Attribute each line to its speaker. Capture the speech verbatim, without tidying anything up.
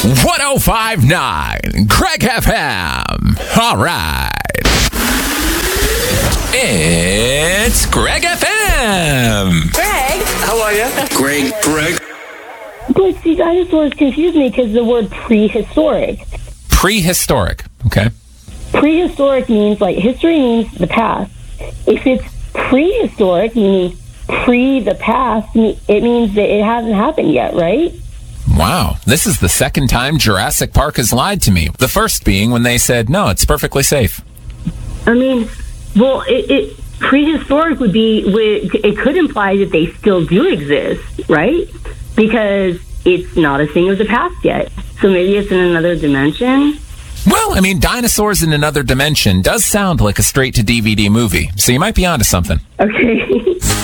Speaker 1: one oh five point nine Craig F M. All right. It's Craig F M.
Speaker 2: Greg.
Speaker 3: How are you?
Speaker 4: Greg. Greg.
Speaker 2: But see, dinosaurs confuse me because the word prehistoric.
Speaker 1: Prehistoric. Okay.
Speaker 2: Prehistoric means, like, history means the past. If it's prehistoric, meaning pre the past, it means that it hasn't happened yet, right?
Speaker 1: Wow. This is the second time Jurassic Park has lied to me. The first being when they said, no, it's perfectly safe.
Speaker 2: I mean, well, it, it prehistoric would be, it could imply that they still do exist, right? Because it's not a thing of the past yet. So maybe it's in another dimension.
Speaker 1: Well, I mean, dinosaurs in another dimension does sound like a straight-to-D V D movie, so you might be onto something.
Speaker 2: Okay.